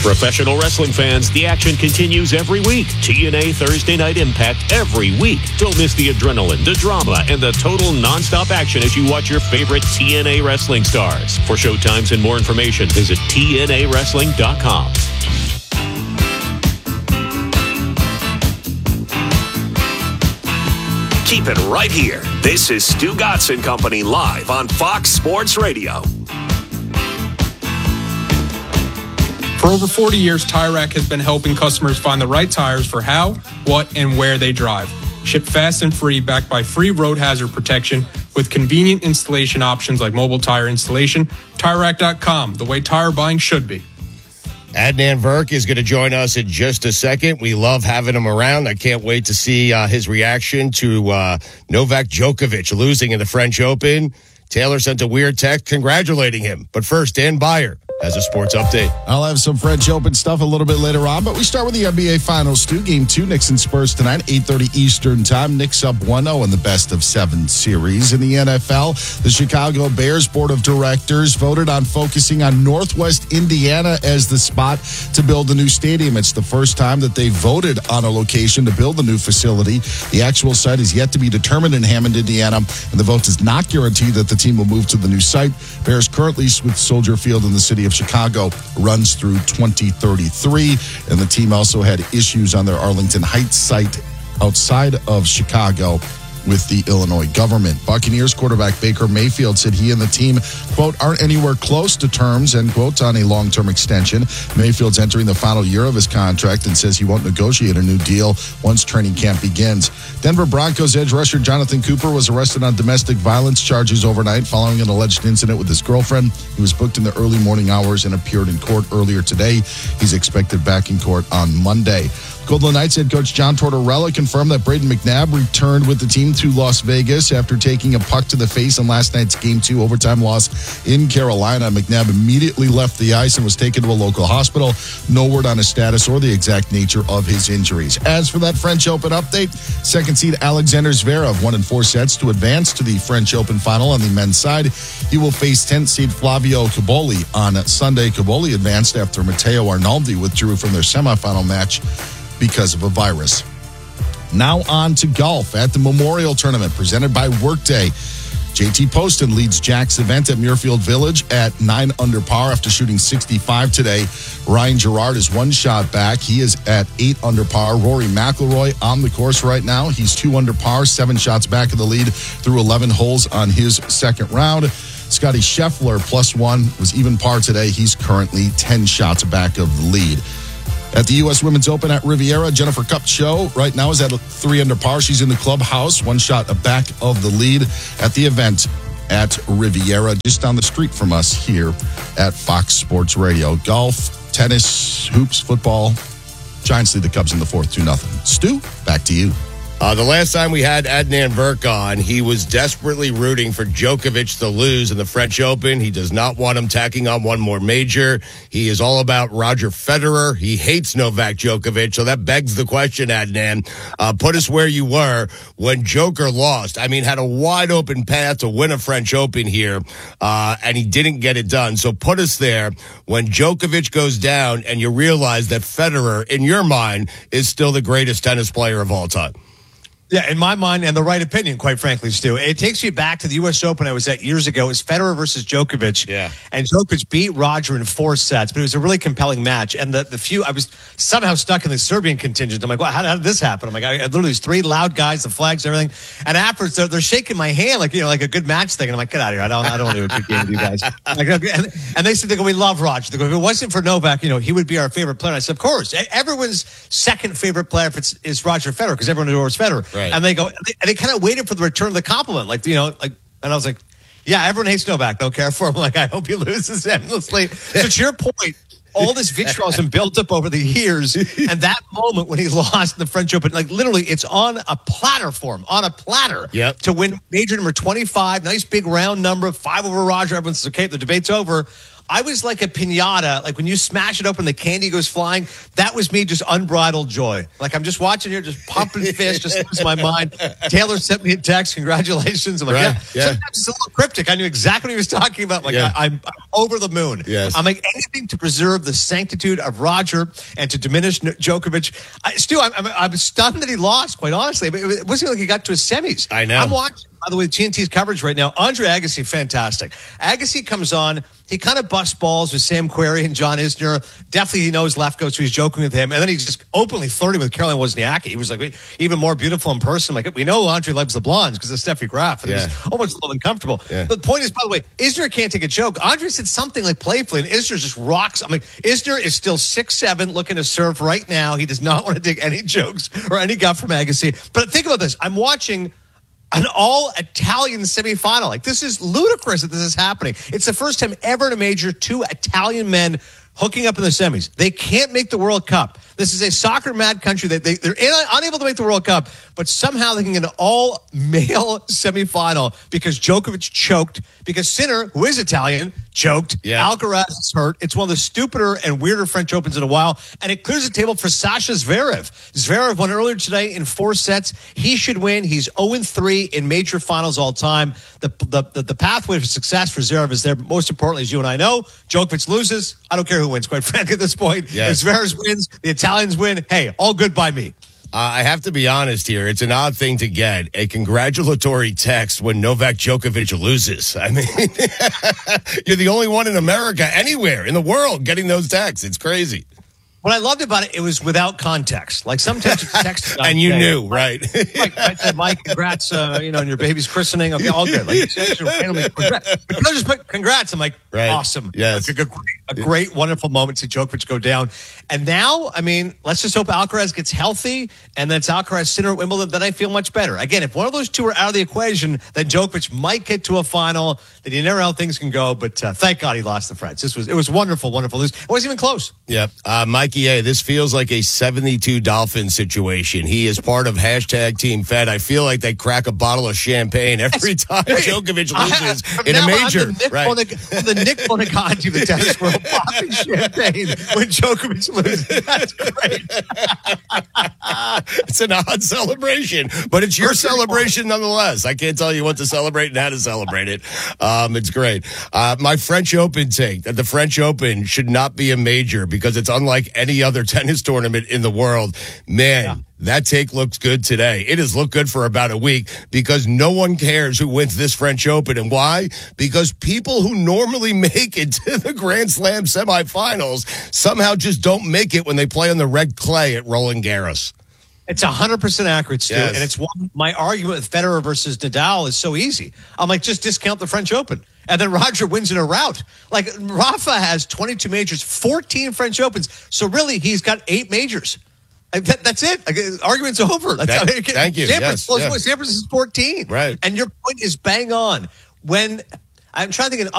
Professional wrestling fans, the action continues every week. TNA Thursday Night Impact every week. Don't miss the adrenaline, the drama, and the total nonstop action as you watch your favorite TNA wrestling stars. For showtimes and more information, visit TNAWrestling.com. Keep it right here. This is Stu Gotts & Company live on Fox Sports Radio. For over 40 years, Tire Rack has been helping customers find the right tires for how, what, and where they drive. Shipped fast and free, backed by free road hazard protection with convenient installation options like mobile tire installation. TireRack.com, the way tire buying should be. Adnan Virk is going to join us in just a second. We love having him around. I can't wait to see his reaction to Novak Djokovic losing in the French Open. Taylor sent a weird text congratulating him. But first, Dan Beyer has a sports update. I'll have some French Open stuff a little bit later on, but we start with the NBA Finals 2. Game 2, Knicks and Spurs tonight, 8:30 Eastern Time. Knicks up 1-0 in the best-of-7 series. In the NFL, the Chicago Bears Board of Directors voted on focusing on Northwest Indiana as the spot to build a new stadium. It's the first time that they voted on a location to build the new facility. The actual site is yet to be determined in Hammond, Indiana, and the vote does not guarantee that the team will move to the new site. Bears currently with Soldier Field in the city of Chicago runs through 2033, and the team also had issues on their Arlington Heights site outside of Chicago with the Illinois government. Buccaneers quarterback Baker Mayfield said he and the team, quote, aren't anywhere close to terms, end quote, on a long-term extension. Mayfield's entering the final year of his contract and says he won't negotiate a new deal once training camp begins. Denver Broncos edge rusher Jonathan Cooper was arrested on domestic violence charges overnight following an alleged incident with his girlfriend. He was booked in the early morning hours and appeared in court earlier today. He's expected back in court on Monday. Golden Knights head coach John Tortorella confirmed that Braden McNabb returned with the team to Las Vegas after taking a puck to the face in last night's Game 2 overtime loss in Carolina. McNabb immediately left the ice and was taken to a local hospital. No word on his status or the exact nature of his injuries. As for that French Open update, second seed Alexander Zverev won in 4 sets to advance to the French Open final on the men's side. He will face 10th seed Flavio Cobolli on Sunday. Cobolli advanced after Matteo Arnaldi withdrew from their semifinal match because of a virus. Now on to golf at the Memorial Tournament presented by Workday. JT Poston leads Jack's event at Muirfield Village at 9 under par after shooting 65 today. Ryan Gerard is 1 shot back. He is at 8 under par. Rory McIlroy on the course right now. He's 2 under par, 7 shots back of the lead through 11 holes on his second round. Scotty Scheffler, +1, was even par today. He's currently 10 shots back of the lead. At the U.S. Women's Open at Riviera, Jennifer Kupcho right now is at 3 under par. She's in the clubhouse, 1 shot back of the lead at the event at Riviera, just down the street from us here at Fox Sports Radio. Golf, tennis, hoops, football. Giants lead the Cubs in the 4th, 2-0. Stu, back to you. The last time we had Adnan Virk on, he was desperately rooting for Djokovic to lose in the French Open. He does not want him tacking on one more major. He is all about Roger Federer. He hates Novak Djokovic. So that begs the question, Adnan. Put us where you were when Joker lost. I mean, had a wide open path to win a French Open here, and he didn't get it done. So put us there when Djokovic goes down and you realize that Federer, in your mind, is still the greatest tennis player of all time. Yeah, in my mind, and the right opinion, quite frankly, Stu. It takes you back to the U.S. Open I was at years ago. It was Federer versus Djokovic. Yeah. And Djokovic beat Roger in 4 sets, but it was a really compelling match. And the few, I was somehow stuck in the Serbian contingent. I'm like, well, how did this happen? I'm like, I literally, these 3 loud guys, the flags, everything. And afterwards, they're shaking my hand like, like a good match thing. And I'm like, get out of here. I don't want to do a good game with you guys. And they said, they go, we love Roger. They go, if it wasn't for Novak, he would be our favorite player. And I said, of course. Everyone's second favorite player is Roger Federer, because everyone adores Federer. Right. And they go, and they kind of waited for the return of the compliment, and I was like, yeah, everyone hates Novak, don't care for him. Like, I hope he loses endlessly. So to your point, all this vitriol has been built up over the years, and that moment when he lost in the French Open, like literally, it's on a platter for him, to win major number 25, nice big round number, 5 over Roger. Everyone says, okay, the debate's over. I was like a piñata. Like when you smash it open, the candy goes flying. That was me, just unbridled joy. Like I'm just watching here, just pumping fist, just losing my mind. Taylor sent me a text, congratulations. I'm like, yeah. Sometimes it's a little cryptic. I knew exactly what he was talking about. Like I'm over the moon. Yes. I'm like anything to preserve the sanctitude of Roger and to diminish Djokovic. Stu, I'm stunned that he lost. Quite honestly, but it wasn't like he got to his semis. I know. I'm watching. By the way, TNT's coverage right now, Andre Agassi, fantastic. Agassi comes on. He kind of busts balls with Sam Querrey and John Isner. Definitely he knows Lefko, so he's joking with him. And then he's just openly flirting with Caroline Wozniacki. He was like even more beautiful in person. Like, we know Andre loves the blondes because of Steffi Graf. And he's almost a little uncomfortable. Yeah. But the point is, by the way, Isner can't take a joke. Andre said something like playfully, and Isner just rocks. I'm like, Isner is still 6'7", looking to serve right now. He does not want to take any jokes or any guff from Agassi. But think about this. I'm watching an all-Italian semifinal. Like, this is ludicrous that this is happening. It's the first time ever in a major, 2 Italian men hooking up in the semis. They can't make the World Cup. This is a soccer-mad country that they're unable to make the World Cup, but somehow they can get an all-male semifinal because Djokovic choked, because Sinner, who is Italian, choked. Yeah. Alcaraz is hurt. It's one of the stupider and weirder French Opens in a while, and it clears the table for Sasha Zverev. Zverev won earlier today in 4 sets. He should win. He's 0-3 in major finals all time. The pathway for success for Zverev is there. Most importantly, as you and I know, Djokovic loses. I don't care who wins, quite frankly, at this point. Yes. If Zverev wins, the Italians win. Hey, all good by me. I have to be honest here. It's an odd thing to get a congratulatory text when Novak Djokovic loses. I mean, you're the only one in America, anywhere in the world, getting those texts. It's crazy. What I loved about it was without context. Like sometimes it's text. And you knew, right? Like I said, Mike, congrats, on your baby's christening. Okay, all good. Like, congrats. But you just put congrats. I'm like, awesome. Yes. Like a great, wonderful moment to Djokovic go down. And now, I mean, let's just hope Alcaraz gets healthy and then it's Alcaraz Sinner at Wimbledon. Then I feel much better. Again, if one of those two are out of the equation, then Djokovic might get to a final. Then you never know how things can go. But thank God he lost the French. It was wonderful, wonderful news. It wasn't even close. Yep. Mikey A, this feels like a 72 Dolphins situation. He is part of #Team Fed. I feel like they crack a bottle of champagne every time Djokovic loses in a major. I'm the Nick Bonaconti of the tennis world, popping champagne when Djokovic loses. That's great. It's an odd celebration, but it's your celebration nonetheless. I can't tell you what to celebrate and how to celebrate it. It's great. My French Open take that the French Open should not be a major because it's unlike any other tennis tournament in the world. Man, that take looks good today. It has looked good for about a week because no one cares who wins this French Open. And why? Because people who normally make it to the Grand Slam semifinals somehow just don't make it when they play on the red clay at Roland Garros. It's 100% accurate, Stu. Yes. And it's my argument with Federer versus Nadal is so easy. I'm like, just discount the French Open. And then Roger wins in a rout. Like, Rafa has 22 majors, 14 French Opens. So really, he's got 8 majors. That's it. Like, argument's over. Thank you. Sampras is 14. Right. And your point is bang on. When I'm trying to think of